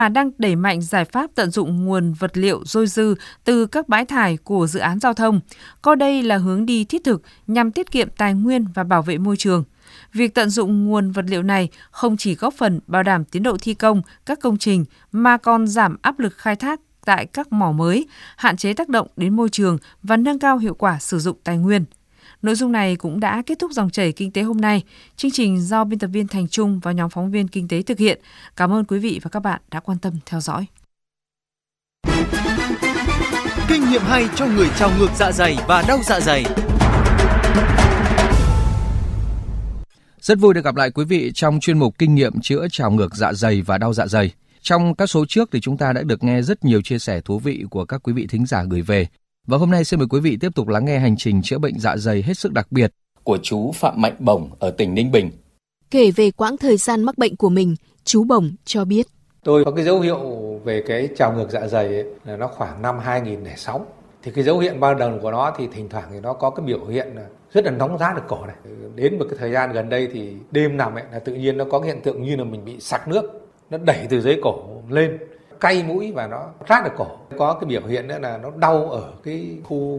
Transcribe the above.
đang đẩy mạnh giải pháp tận dụng nguồn vật liệu dôi dư từ các bãi thải của dự án giao thông, coi đây là hướng đi thiết thực nhằm tiết kiệm tài nguyên và bảo vệ môi trường. Việc tận dụng nguồn vật liệu này không chỉ góp phần bảo đảm tiến độ thi công các công trình mà còn giảm áp lực khai thác tại các mỏ mới, hạn chế tác động đến môi trường và nâng cao hiệu quả sử dụng tài nguyên. Nội dung này cũng đã kết thúc dòng chảy kinh tế hôm nay. Chương trình do biên tập viên Thành Trung và nhóm phóng viên kinh tế thực hiện. Cảm ơn quý vị và các bạn đã quan tâm theo dõi. Kinh nghiệm hay cho người trào ngược dạ dày và đau dạ dày. Rất vui được gặp lại quý vị trong chuyên mục Kinh nghiệm chữa trào ngược dạ dày và đau dạ dày. Trong các số trước thì chúng ta đã được nghe rất nhiều chia sẻ thú vị của các quý vị thính giả gửi về. Và hôm nay xin mời quý vị tiếp tục lắng nghe hành trình chữa bệnh dạ dày hết sức đặc biệt của chú Phạm Mạnh Bồng ở tỉnh Ninh Bình. Kể về quãng thời gian mắc bệnh của mình, chú Bồng cho biết. Tôi có cái dấu hiệu về cái trào ngược dạ dày ấy, là nó khoảng năm 2006. Thì cái dấu hiện ban đầu của nó thì thỉnh thoảng thì nó có cái biểu hiện rất là nóng rát ở cổ này. Đến một cái thời gian gần đây thì đêm nằm ấy là tự nhiên nó có cái hiện tượng như là mình bị sặc nước, nó đẩy từ dưới cổ lên, cay mũi và nó rát ở cổ. Có cái biểu hiện nữa là nó đau ở cái khu